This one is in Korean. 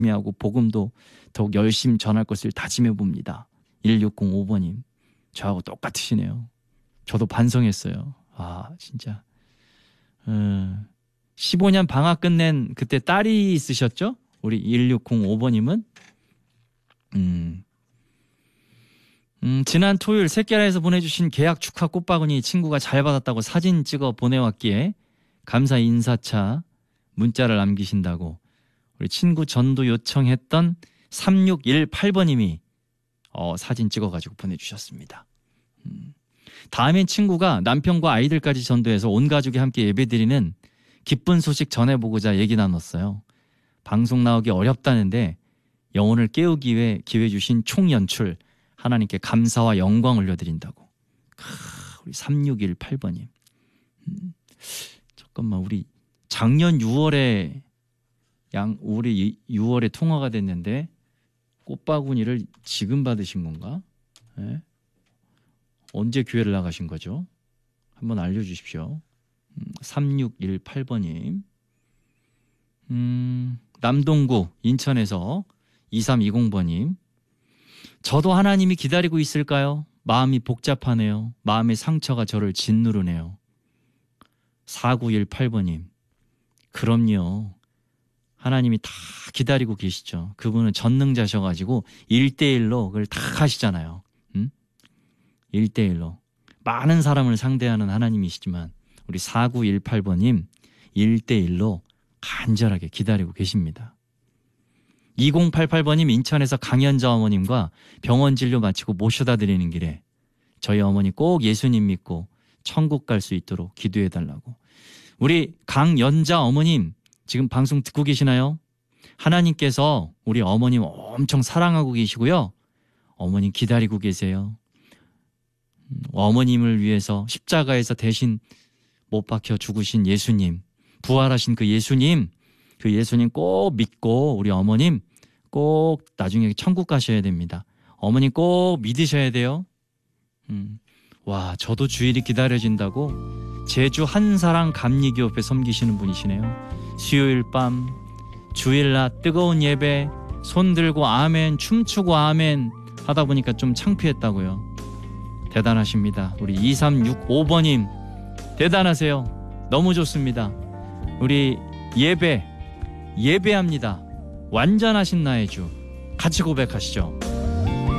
하고 복음도 더욱 열심히 전할 것을 다짐해 봅니다. 1605번님 저하고 똑같으시네요. 저도 반성했어요. 아 진짜 15년 방학 끝낸 그때 딸이 있으셨죠? 우리 1605번님은 지난 토요일 새끼라에서 보내주신 계약 축하 꽃바구니 친구가 잘 받았다고 사진 찍어 보내왔기에 감사 인사차 문자를 남기신다고 우리 친구 전도 요청했던 3618번님이 사진 찍어가지고 보내주셨습니다. 다음엔 친구가 남편과 아이들까지 전도해서 온 가족이 함께 예배드리는 기쁜 소식 전해보고자 얘기 나눴어요. 방송 나오기 어렵다는데 영혼을 깨우기 위해 기회 주신 총연출 하나님께 감사와 영광 올려드린다고. 우리 3618번님. 잠깐만 우리 작년 6월에 올해 6월에 통화가 됐는데 꽃바구니를 지금 받으신 건가? 네? 언제 교회를 나가신 거죠? 한번 알려주십시오. 3618번님. 남동구 인천에서 2320번님. 저도 하나님이 기다리고 있을까요? 마음이 복잡하네요. 마음의 상처가 저를 짓누르네요. 4918번님. 그럼요. 하나님이 다 기다리고 계시죠. 그분은 전능자셔가지고 1대1로 그걸 다 하시잖아요. 1대1로. 많은 사람을 상대하는 하나님이시지만 우리 4918번님 1대1로 간절하게 기다리고 계십니다. 2088번님 인천에서 강연자 어머님과 병원 진료 마치고 모셔다 드리는 길에 저희 어머니 꼭 예수님 믿고 천국 갈 수 있도록 기도해달라고. 우리 강연자 어머님 지금 방송 듣고 계시나요? 하나님께서 우리 어머님 엄청 사랑하고 계시고요. 어머님 기다리고 계세요. 어머님을 위해서 십자가에서 대신 못 박혀 죽으신 예수님, 부활하신 그 예수님 꼭 믿고 우리 어머님 꼭 나중에 천국 가셔야 됩니다. 어머님 꼭 믿으셔야 돼요. 와, 저도 주일이 기다려진다고 제주 한사랑 감리교회 섬기시는 분이시네요. 수요일 밤 주일낮 뜨거운 예배 손 들고 아멘 춤추고 아멘 하다 보니까 좀 창피했다고요. 대단하십니다. 우리 2365번님 대단하세요. 너무 좋습니다. 우리 예배합니다. 완전하신 나의 주 같이 고백하시죠.